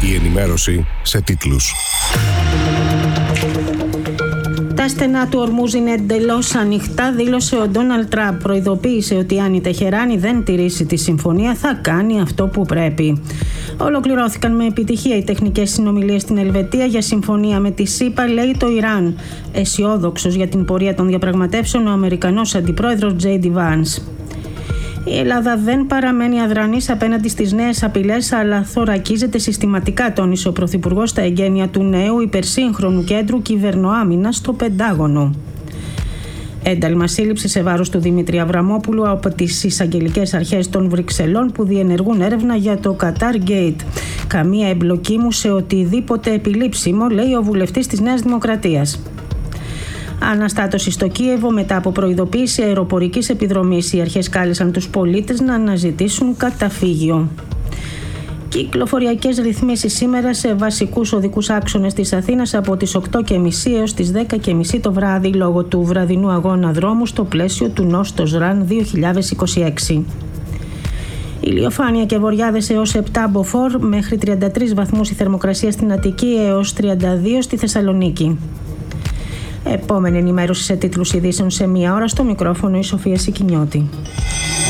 Η ενημέρωση σε τίτλους. Τα στενά του Ορμούζ είναι εντελώς ανοιχτά, δήλωσε ο Ντόναλντ Τραμπ. Προειδοποίησε ότι αν η Τεχεράνη δεν τηρήσει τη συμφωνία θα κάνει αυτό που πρέπει. Ολοκληρώθηκαν με επιτυχία οι τεχνικές συνομιλίες στην Ελβετία για συμφωνία με τη ΣΥΠΑ, λέει το Ιράν. Αισιόδοξος για την πορεία των διαπραγματεύσεων ο Αμερικανός αντιπρόεδρος J.D. Vance. Η Ελλάδα δεν παραμένει αδρανής απέναντι στις νέες απειλές, αλλά θωρακίζεται συστηματικά, τόνισε ο Πρωθυπουργός στα εγγένεια του νέου υπερσύγχρονου κέντρου κυβερνοάμυνας στο Πεντάγωνο. Ένταλμα σύλληψη σε βάρος του Δημήτρη Αβραμόπουλου από τις εισαγγελικές αρχές των Βρυξελών που διενεργούν έρευνα για το Qatar Gate. Καμία εμπλοκή μου σε οτιδήποτε επιλήψιμο, λέει ο βουλευτής της Νέας Δημοκρατίας. Αναστάτωση στο Κίεβο μετά από προειδοποίηση αεροπορικής επιδρομής. Οι αρχές κάλεσαν τους πολίτες να αναζητήσουν καταφύγιο. Κυκλοφοριακές ρυθμίσεις σήμερα σε βασικούς οδικούς άξονες της Αθήνας από τις 8.30 έως τις 10.30 το βράδυ λόγω του βραδινού αγώνα δρόμου στο πλαίσιο του Νόστος Ραν 2026. Ηλιοφάνεια και βοριάδες έως 7 μποφόρ, μέχρι 33 βαθμούς η θερμοκρασία στην Αττική έως 32 στη Θεσσαλονίκη. Επόμενη ενημέρωση σε τίτλους ειδήσεων σε 1 ώρα, στο μικρόφωνο η Σοφία Σικινιώτη.